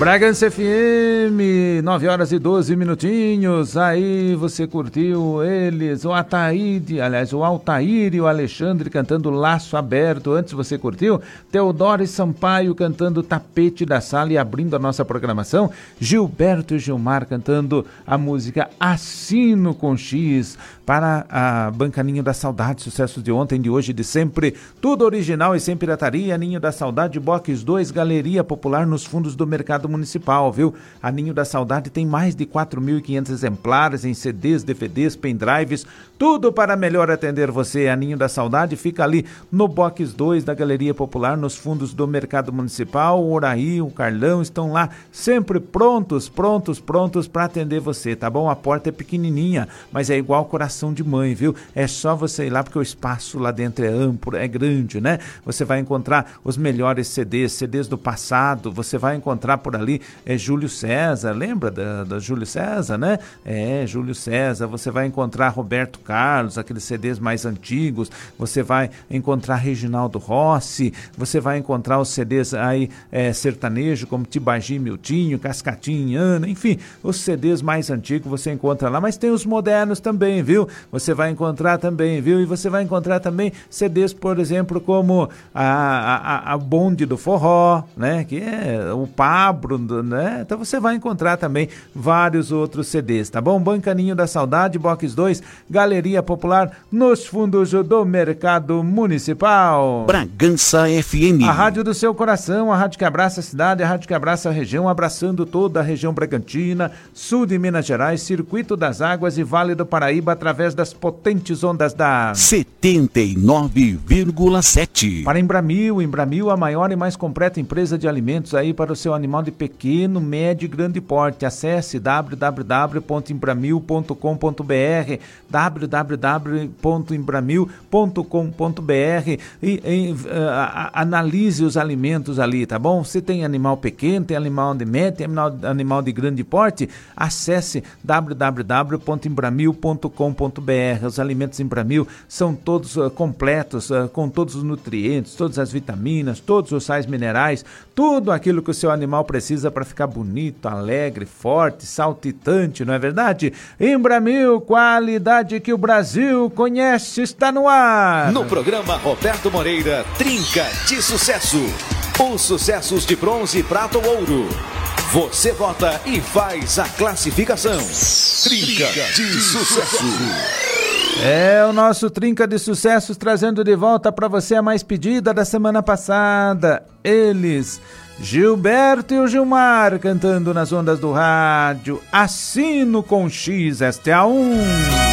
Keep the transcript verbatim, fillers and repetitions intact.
Bragança F M, nove horas e doze minutinhos. Aí você curtiu eles, o Ataíde, aliás, o Altair e o Alexandre cantando Laço Aberto. Antes você curtiu Teodoro e Sampaio cantando Tapete da Sala e abrindo a nossa programação, Gilberto e Gilmar cantando a música Assino com X. Para a banca Ninho da Saudade, sucessos de ontem, de hoje e de sempre, tudo original e sem pirataria. Ninho da Saudade, Box dois, Galeria Popular nos fundos do Mercado Municipal, viu? A Ninho da Saudade tem mais de quatro mil e quinhentos exemplares em C Ds, D V Ds, pendrives, tudo para melhor atender você. A Ninho da Saudade fica ali no Box dois da Galeria Popular, nos fundos do Mercado Municipal. O Oraí, o Carlão estão lá sempre prontos, prontos, prontos para atender você, tá bom? A porta é pequenininha, mas é igual coração de mãe, viu? É só você ir lá porque o espaço lá dentro é amplo, é grande, né? Você vai encontrar os melhores C Ds, C Ds do passado, você vai encontrar por ali é Júlio César, lembra da, da Júlio César, né? É, Júlio César, você vai encontrar Roberto Carlos, aqueles C Ds mais antigos, você vai encontrar Reginaldo Rossi, você vai encontrar os C Ds aí é, sertanejo, como Tibagi Miltinho, Cascatinha, Ana, enfim, os C Ds mais antigos você encontra lá, mas tem os modernos também, viu? Você vai encontrar também, viu? E você vai encontrar também C Ds, por exemplo, como a, a, a Bonde do Forró, né? Que é o Pablo, né? Então você vai encontrar também vários outros C Ds, tá bom? Banca Ninho da Saudade, Box dois, Galeria Popular, nos fundos do Mercado Municipal. Bragança F M. A rádio do seu coração, a rádio que abraça a cidade, a rádio que abraça a região, abraçando toda a região Bragantina, sul de Minas Gerais, Circuito das Águas e Vale do Paraíba, através das potentes ondas da setenta e nove vírgula sete. Para Embramil, Embramil, a maior e mais completa empresa de alimentos aí para o seu animal de pequeno, médio e grande porte. Acesse w w w ponto embramil ponto com ponto b r, w w w ponto embramil ponto com ponto b r e, e uh, analise os alimentos ali, tá bom? Se tem animal pequeno, tem animal de médio, tem animal, animal de grande porte, acesse w w w ponto embramil ponto com ponto b r. Os alimentos Embramil são todos uh, completos, uh, com todos os nutrientes, todas as vitaminas, todos os sais minerais, tudo aquilo que o seu animal precisa para ficar bonito, alegre, forte, saltitante, não é verdade? Embramil, qualidade que o Brasil conhece, está no ar. No programa Roberto Moreira, Trinca de Sucesso. Os sucessos de bronze, prata ou ouro. Você vota e faz a classificação. Trinca de Sucesso. É o nosso Trinca de Sucessos, trazendo de volta para você a mais pedida da semana passada. Eles, Gilberto e o Gilmar, cantando nas ondas do rádio Assino com X, esta é a um.